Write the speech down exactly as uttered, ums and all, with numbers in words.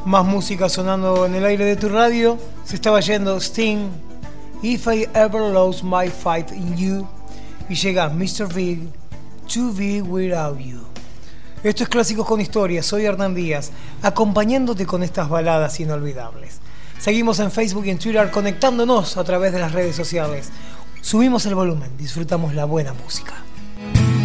Más música sonando en el aire de tu radio. Se estaba yendo Sting, If I Ever Lost My Fight in You. Y llega mister Big, To Be Without You. Esto es Clásicos con Historia. Soy Hernán Díaz, acompañándote con estas baladas inolvidables. Seguimos en Facebook y en Twitter conectándonos a través de las redes sociales. Subimos el volumen, disfrutamos la buena música.